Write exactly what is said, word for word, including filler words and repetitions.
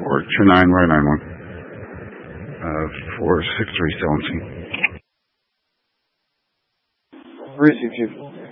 report. Two nine, right nine one. Uh, four six three seven. Receive, Chief.